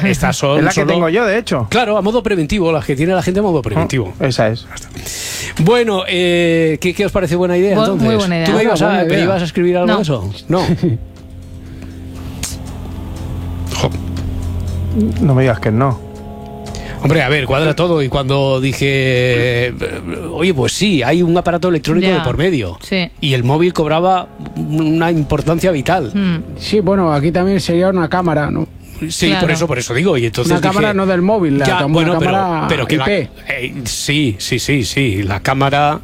Estas son es la que tengo yo, de hecho. Claro, a modo preventivo, las que tiene la gente a modo preventivo. Esa es. Bueno, ¿qué os parece buena idea entonces? Muy buena idea. ¿Tú me ibas a escribir algo de eso? No. No me digas que no. Hombre, a ver, cuadra todo. Y cuando dije, oye, pues sí, hay un aparato electrónico de por medio. Sí. Y el móvil cobraba una importancia vital. Sí, bueno, aquí también sería una cámara, ¿no? Sí, Claro. por eso digo. Y entonces Una cámara no del móvil, bueno, cámara pero que IP. sí, la cámara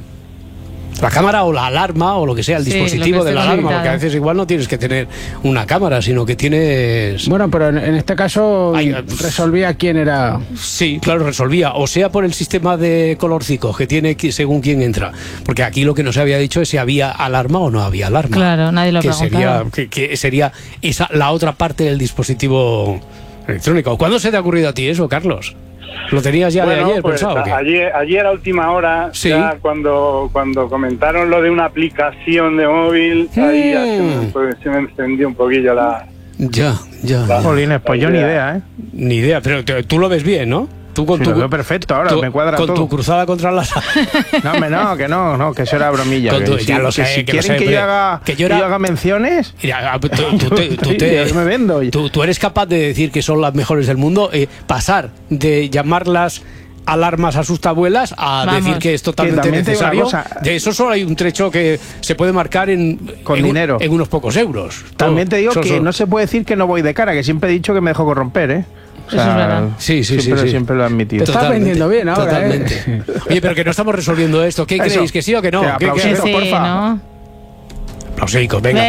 o la alarma o lo que sea, el dispositivo de la alarma, porque a veces igual no tienes que tener una cámara, sino que tienes... Bueno, pero en este caso resolvía quién era... Sí, claro, resolvía, o sea por el sistema de colorcicos que tiene según quién entra, porque aquí lo que no se había dicho es si había alarma o no había alarma. Claro, nadie lo preguntaba. Que sería esa la otra parte del dispositivo electrónico. ¿Cuándo se te ha ocurrido a ti eso, Carlos? ¿Lo tenías ya de ayer pensado? Ayer a última hora, sí. Ya cuando comentaron lo de una aplicación de móvil, ahí ya se me encendió un poquillo la... Ya. Jolines, pues yo ni idea, ¿eh? Ni idea, pero tú lo ves bien, ¿no? Tú con lo veo perfecto, ahora me cuadra con todo. tu cruzada contra las... No, que eso era bromilla. Ya lo sé, si quieren que yo haga menciones, mira, yo me vendo. Tú eres capaz de decir que son las mejores del mundo, pasar de llamarlas alarmas asustabuelas a decir que es totalmente necesario. De eso solo hay un trecho que se puede marcar con dinero en unos pocos euros. También te digo que no se puede decir que no voy de cara, que siempre he dicho que me dejo corromper, ¿eh? O sea, eso es verdad. Sí. Siempre lo he admitido. Te estás vendiendo bien ahora, totalmente. Oye, pero que no estamos resolviendo esto. ¿Qué creéis? ¿Que sí o que no? Que sí, porfa. ¿no? Aplausicos, venga.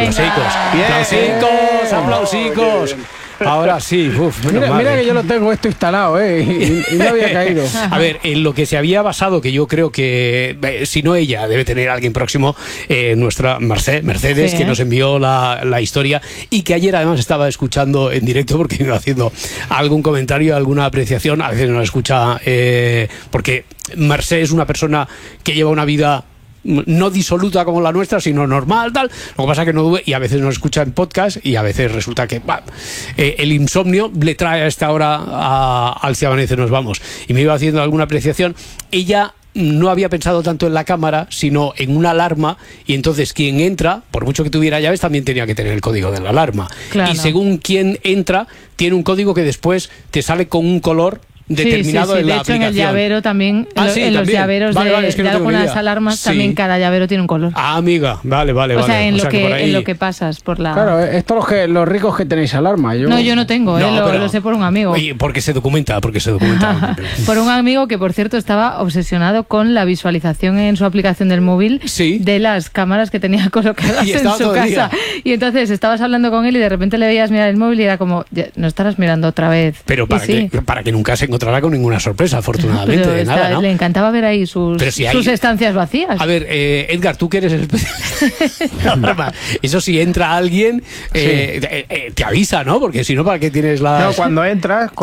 Aplausicos. Ahora sí, mira que yo lo tengo esto instalado, y no había caído. A ver, en lo que se había basado, que yo creo que, si no ella, debe tener alguien próximo, nuestra Mercedes, que nos envió la historia y que ayer además estaba escuchando en directo porque iba haciendo algún comentario, alguna apreciación, a veces no la escucha, porque Mercedes es una persona que lleva una vida no disoluta como la nuestra, sino normal, tal. Lo que pasa es que no dube y a veces nos escucha en podcast y a veces resulta que el insomnio le trae a esta hora al Si Amanece Nos Vamos. Y me iba haciendo alguna apreciación. Ella no había pensado tanto en la cámara, sino en una alarma, y entonces quien entra, por mucho que tuviera llaves, también tenía que tener el código de la alarma. Claro. Y según quien entra, tiene un código que después te sale con un color determinado en la aplicación. De hecho, en el llavero también, en los llaveros de algunas alarmas, también cada llavero tiene un color. Ah, amiga, vale. O sea, en lo que pasas por la... Claro, esto los ricos que tenéis alarma. No, yo no tengo, lo sé por un amigo. Oye, porque se documenta. Por un amigo que, por cierto, estaba obsesionado con la visualización en su aplicación del móvil de las cámaras que tenía colocadas en su casa. Y entonces estabas hablando con él y de repente le veías mirar el móvil y era como, no estarás mirando otra vez. Pero para que nunca se encontrará con ninguna sorpresa, afortunadamente. Pero nada, ¿no? Le encantaba ver ahí sus estancias vacías. A ver, Edgar, tú que eres el especialista. Eso si entra alguien, te avisa, ¿no? Porque si no, ¿para qué tienes la...? No, cuando entras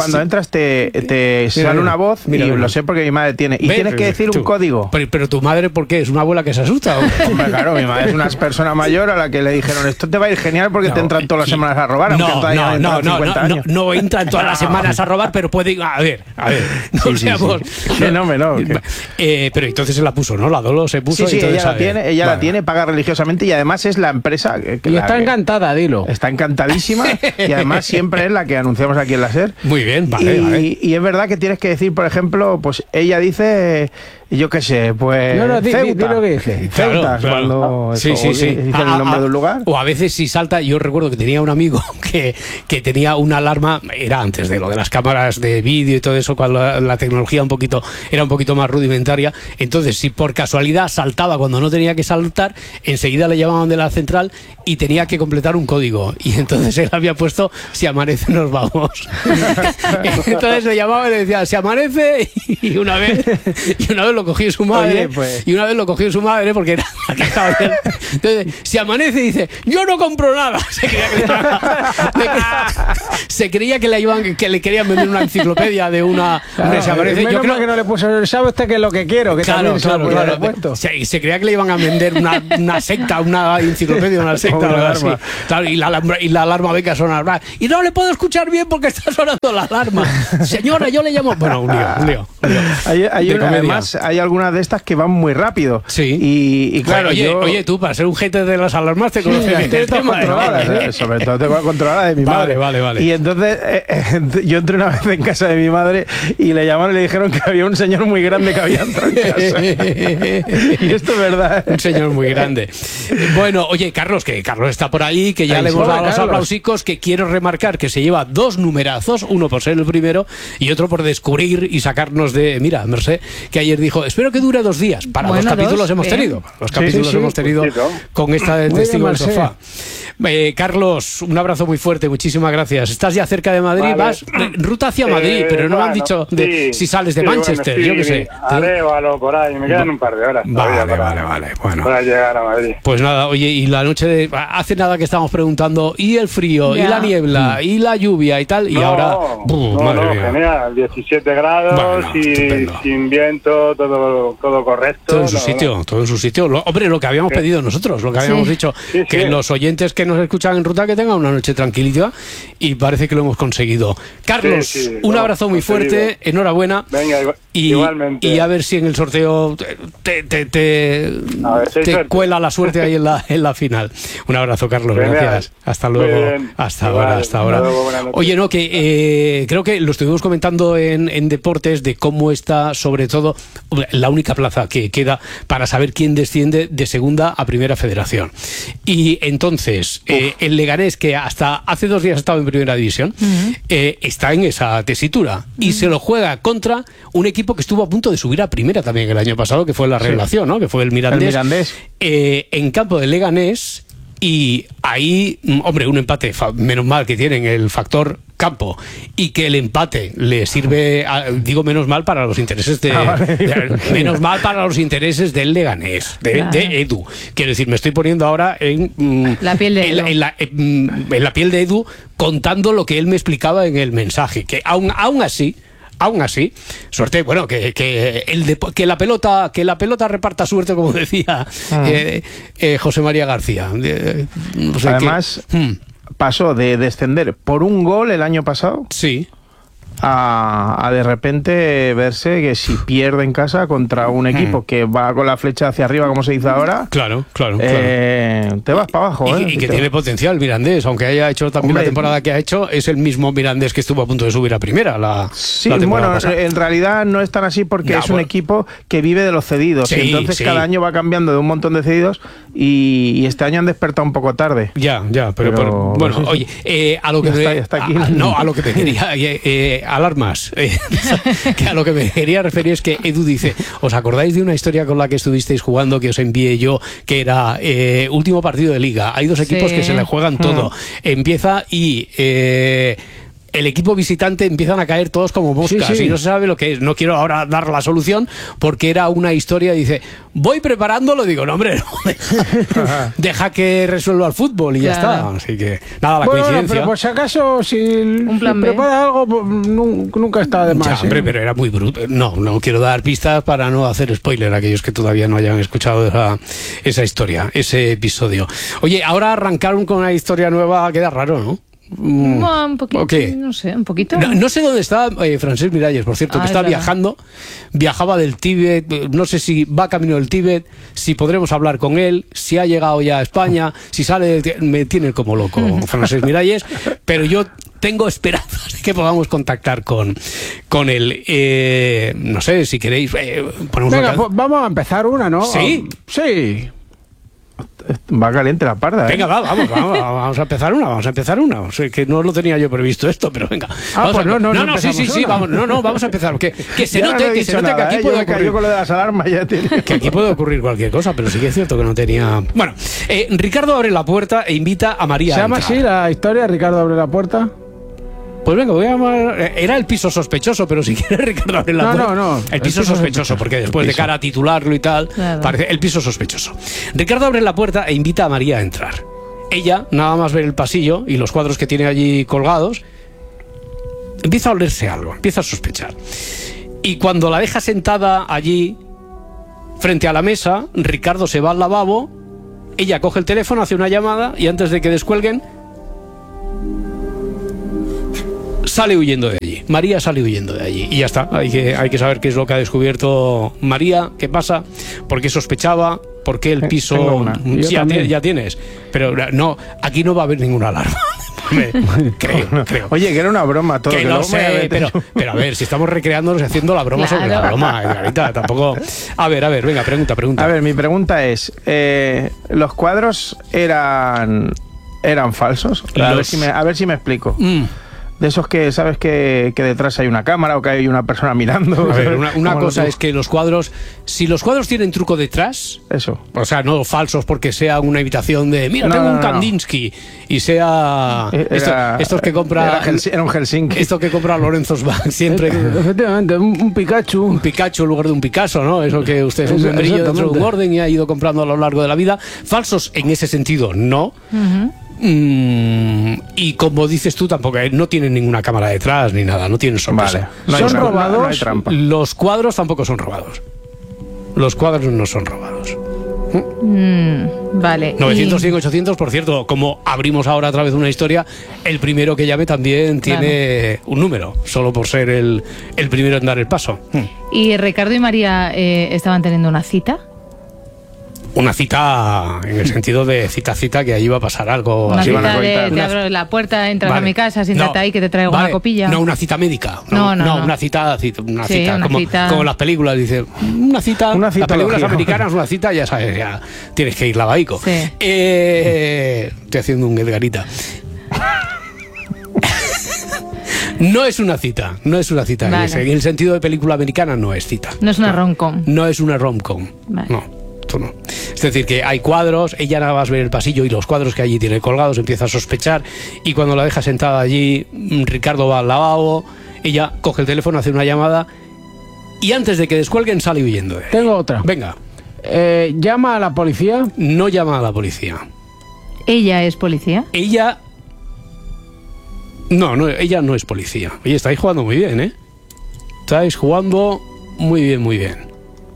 te sale una voz, y lo sé porque mi madre tiene. Y tienes que decir un código. Pero tu madre, ¿por qué? ¿Es una abuela que se asusta? Hombre, claro, mi madre es una persona mayor a la que le dijeron, esto te va a ir genial porque te entran todas las semanas a robar, aunque todavía no 50 años. No entran todas las semanas a robar, pero puede... A ver, no seamos... pero entonces se la puso, ¿no? La Dolo se puso. Sí, ella la tiene, paga religiosamente y además es la empresa... Y está encantada, dilo. Está encantadísima y además siempre es la que anunciamos aquí en la SER. Muy bien, vale. Y es verdad que tienes que decir, por ejemplo, pues ella dice... Yo qué sé, pues... Ceuta. Lo que dice. Ceuta, cuando... Sí. Dicen el nombre de un lugar. O a veces si salta... Yo recuerdo que tenía un amigo que tenía una alarma... Era antes de lo de las cámaras de vídeo y todo eso, cuando la tecnología era un poquito más rudimentaria. Entonces, si por casualidad saltaba cuando no tenía que saltar, enseguida le llamaban de la central y tenía que completar un código. Y entonces él había puesto Si Amanece Nos Vamos. Entonces le llamaba y le decía Si amanece, y una vez lo cogió su madre. Oye, pues. Y una vez lo cogió su madre porque era la que estaba bien. Entonces, Si amanece, dice, yo no compro nada. Se creía que le querían vender una enciclopedia de una... Claro, se aparece, yo creo que no le puso, ¿sabe usted qué es lo que quiero? Que claro. Se creía que le iban a vender una secta, una enciclopedia, una secta, algo así. Claro, y la alarma ve que sonar. Y no le puedo escuchar bien porque está sonando la alarma. Señora, yo le llamo... Bueno, un lío. Además, hay algunas de estas que van muy rápido. Sí. Y claro, oye, tú, para ser un gente de las alarmas te conoces bien el tema. Sobre todo tengo controlada de mi madre. Vale. Y entonces yo entré una vez en casa de mi madre y le llamaron y le dijeron que había un señor muy grande que había entrado en casa. Y esto es verdad. Un señor muy grande. Bueno, oye, Carlos está por ahí, que ya le hemos dado los aplausicos, que quiero remarcar que se lleva 2 numerazos, uno por ser el primero y otro por descubrir y sacarnos de... Mira, Mercé, que ayer dijo, espero que dure 2 días. Para los capítulos hemos tenido. Los capítulos hemos tenido con esta de Testigo del Sofá. Carlos, un abrazo muy fuerte, muchísimas gracias. Estás ya cerca de Madrid, vas ruta hacia Madrid, pero no me han dicho si sales de Manchester, yo qué sé. Arévalo, por ahí, me quedan un par de horas. Vale, bueno. Para llegar a Madrid. Pues nada, oye, y la noche hace nada que estábamos preguntando, y el frío, y la niebla, y la lluvia y tal, y ahora... genial, 17 grados y sin viento, todo correcto. Todo en su sitio. Hombre, lo que habíamos pedido nosotros, lo que habíamos dicho, que los oyentes que nos escuchan en ruta que tengan una noche tranquilita, y parece que lo hemos conseguido. Carlos, un abrazo muy fuerte, enhorabuena. Venga, igualmente. Y a ver si en el sorteo te cuela la suerte ahí en la final. Un abrazo, Carlos, gracias. Hasta luego. Hasta ahora. Oye, no, que creo que lo estuvimos comentando en Deportes, de cómo está, sobre todo, la única plaza que queda para saber quién desciende de segunda a primera federación. Y entonces, el Leganés, que hasta hace 2 días ha estado en primera división, está en esa tesitura y se lo juega contra un equipo que estuvo a punto de subir a primera también el año pasado, que fue la revelación, ¿no? Que fue el Mirandés. En campo del Leganés. Y ahí, hombre, un empate, menos mal que tienen el factor campo y que el empate le sirve, digo menos mal para los intereses menos mal para los intereses del Leganés, de Edu. Quiero decir, me estoy poniendo ahora en la piel de Edu. En la piel de Edu, contando lo que él me explicaba en el mensaje, que aún así, suerte, bueno, que la pelota reparta suerte, como decía José María García. Además, pasó de descender por un gol el año pasado. Sí. A de repente verse que si pierde en casa contra un equipo que va con la flecha hacia arriba, como se dice ahora, claro. Te vas para abajo. Y que tiene potencial Mirandés, aunque haya hecho también la temporada que ha hecho, es el mismo Mirandés que estuvo a punto de subir a primera la temporada pasada. En realidad no es tan así, porque es un equipo que vive de los cedidos, y entonces cada año va cambiando de un montón de cedidos, y este año han despertado un poco tarde. Pero bueno, oye, a lo que a lo que te quería alarmas, que a lo que me quería referir es que Edu dice, ¿os acordáis de una historia con la que estuvisteis jugando, que os envié yo, que era último partido de liga, hay 2 equipos que se le juegan todo, empieza y el equipo visitante empiezan a caer todos como moscas y no se sabe lo que es? No quiero ahora dar la solución porque era una historia, dice, voy preparándolo, digo, no hombre, deja que resuelva el fútbol y ya está. Así que nada, la coincidencia. Pero por si acaso, si prepara algo, nunca está de más. Hombre, pero era muy bruto. No quiero dar pistas para no hacer spoiler a aquellos que todavía no hayan escuchado esa historia, ese episodio. Oye, ahora arrancaron con una historia nueva, queda raro, ¿no? Un poquito, no sé, un poquito. No sé dónde está Francesc Miralles, por cierto, que está viajando. Viajaba del Tíbet, no sé si va camino del Tíbet, si podremos hablar con él, si ha llegado ya a España, si sale, me tiene como loco Francesc Miralles, pero yo tengo esperanzas de que podamos contactar con él. No sé, si queréis, ponemos. Venga, vamos a empezar una, ¿no? Sí. Va caliente la parda. Venga, vamos a empezar una. O sea, que no lo tenía yo previsto esto, pero venga. Vamos a empezar. Que se note que aquí puede ocurrir. Yo con lo de las alarmas ya tiene. Que aquí puede ocurrir cualquier cosa, pero sí que es cierto que no tenía. Bueno, Ricardo abre la puerta e invita a María. ¿Se llama así la historia? Ricardo abre la puerta. Pues venga, voy a llamar. Era el piso sospechoso, pero si quieres, Ricardo, abre la puerta. No. El piso sospechoso, porque después de cara a titularlo y tal, parece el piso sospechoso. Ricardo abre la puerta e invita a María a entrar. Ella, nada más ver el pasillo y los cuadros que tiene allí colgados, empieza a olerse algo, empieza a sospechar. Y cuando la deja sentada allí, frente a la mesa, Ricardo se va al lavabo, ella coge el teléfono, hace una llamada y antes de que descuelguen, sale huyendo de allí. María sale huyendo de allí. Y ya está. Hay que saber qué es lo que ha descubierto María, qué pasa, por qué sospechaba, por qué el piso... Sí, ya tienes. Pero no, aquí no va a haber ninguna alarma. Creo. Oye, que era una broma todo. Que no sé, pero a ver, si estamos recreándonos haciendo la broma sobre la broma, Edgarita, tampoco... A ver, venga, pregunta. A ver, mi pregunta es, ¿los cuadros eran falsos? A ver si me explico. De esos que sabes que detrás hay una cámara o que hay una persona mirando. A ver, una cosa es que los cuadros, si los cuadros tienen truco detrás, eso, o sea, no falsos porque sea una imitación de, mira, tengo un Kandinsky, y sea estos que compra... Era un Helsinki. Esto que compra Lorenzo Sbank siempre. Efectivamente, un Pikachu. Un Pikachu en lugar de un Picasso, ¿no? Eso que usted es un membrillo dentro de un orden y ha ido comprando a lo largo de la vida. Falsos en ese sentido, no. Y como dices tú, tampoco no tienen ninguna cámara detrás ni nada, no tienen sorpresa. Vale. ¿Son robados? No hay trampa. Los cuadros tampoco son robados. Los cuadros no son robados. Vale. 900, 100, 800, por cierto, como abrimos ahora a través de una historia, el primero que llame también tiene un número, solo por ser el primero en dar el paso. ¿Y Ricardo y María estaban teniendo una cita? Una cita en el sentido de cita, que allí va a pasar algo. Una así cita te abro la puerta, entras a mi casa, siéntate ahí que te traigo una copilla. No, una cita médica. No, una cita como las películas, dice, una cita. Las películas americanas, una cita, ya sabes, ya tienes que ir lavaico. Sí. Estoy haciendo un Edgarita. No es una cita. Vale. En el sentido de película americana no es cita. No es una rom-com. No es una rom-com. Vale. No. Es decir, que hay cuadros, ella nada más ver el pasillo y los cuadros que allí tiene colgados empieza a sospechar, y cuando la deja sentada allí, Ricardo va al lavabo, ella coge el teléfono, hace una llamada y antes de que descuelguen sale huyendo. Tengo otra. Venga. ¿Llama a la policía? No llama a la policía. ¿Ella es policía? Ella... No, ella no es policía. Oye, estáis jugando muy bien, ¿eh? Estáis jugando muy bien.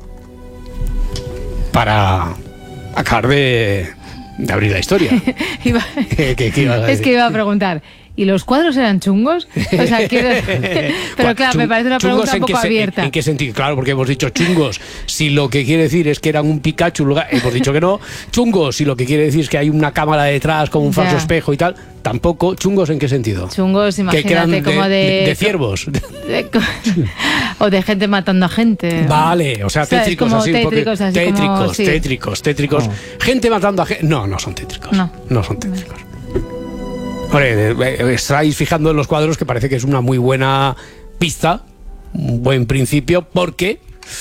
Para acabar de abrir la historia. ¿Qué ibas a decir? Es que iba a preguntar, ¿y los cuadros eran chungos? O sea, pero claro, me parece una pregunta un poco abierta. ¿En qué sentido? Claro, porque hemos dicho chungos. Si lo que quiere decir es que eran un Pikachu, hemos dicho que no. Chungos, si lo que quiere decir es que hay una cámara detrás con un falso espejo y tal, tampoco. ¿Chungos en qué sentido? Chungos, imagínate, como de ciervos. O de gente matando a gente. Vale, o sea, tétricos, como así. Tétricos, así Tétricos. Gente matando a gente. No son tétricos. No son tétricos. Hombre, estáis fijando en los cuadros, que parece que es una muy buena pista, un buen principio, porque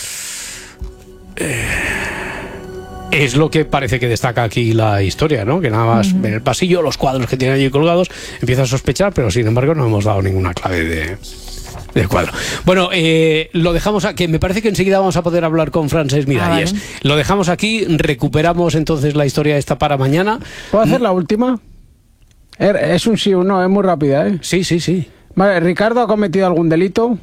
es lo que parece que destaca aquí la historia, ¿no? Que nada más ver el pasillo, los cuadros que tienen allí colgados, empieza a sospechar, pero sin embargo no hemos dado ninguna clave del cuadro. Bueno, lo dejamos aquí. Me parece que enseguida vamos a poder hablar con Francesc Miralles. Vale. Lo dejamos aquí, recuperamos entonces la historia esta para mañana. ¿Puedo hacer la última? Es un sí o no, es muy rápida, ¿eh? Sí. Vale, ¿Ricardo ha cometido algún delito?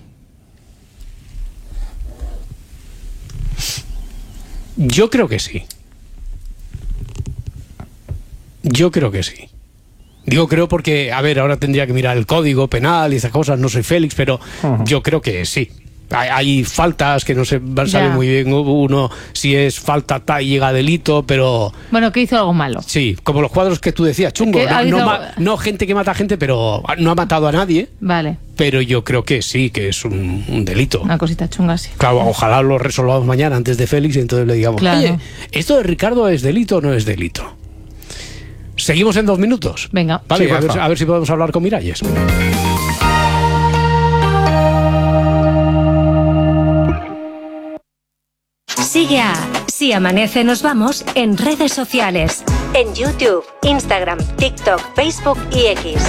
Yo creo que sí. Digo creo porque, a ver, ahora tendría que mirar el código penal y esas cosas, no soy Félix, pero yo creo que sí. Hay faltas que no se sabe muy bien uno si es falta y llega a delito, pero... Bueno, que hizo algo malo. Sí, como los cuadros que tú decías, chungo. No gente que mata a gente, pero no ha matado a nadie. Vale. Pero yo creo que sí, que es un delito. Una cosita chunga, sí. Claro, ojalá lo resolvamos mañana antes de Félix y entonces le digamos, oye, ¿esto de Ricardo es delito o no es delito? Seguimos en 2 minutos. Venga. Vale, sí, a ver si podemos hablar con Miralles. Sigue a Si Amanece Nos Vamos en redes sociales. En YouTube, Instagram, TikTok, Facebook y X.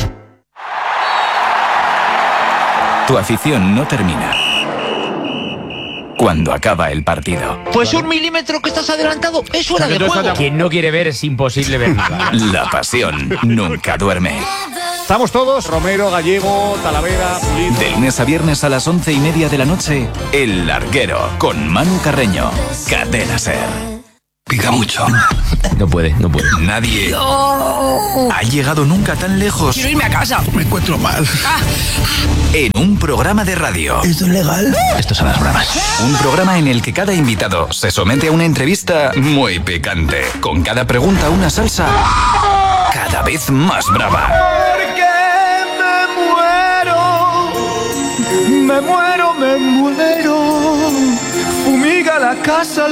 Tu afición no termina cuando acaba el partido. Pues 1 milímetro que estás adelantado es fuera de juego. Quien no quiere ver es imposible ver nada. La pasión nunca duerme. Estamos todos, Romero, Gallego, Talavera, Pulido. De lunes a viernes a las 11:30 de la noche, El Larguero, con Manu Carreño. Cadena SER. Pica mucho. No puede. Nadie ha llegado nunca tan lejos. Quiero irme a casa. Me encuentro mal. En un programa de radio. ¿Esto es legal? Esto son las bromas. Un programa en el que cada invitado se somete a una entrevista muy picante. Con cada pregunta una salsa cada vez más brava. Porque me muero. Fumiga la casa al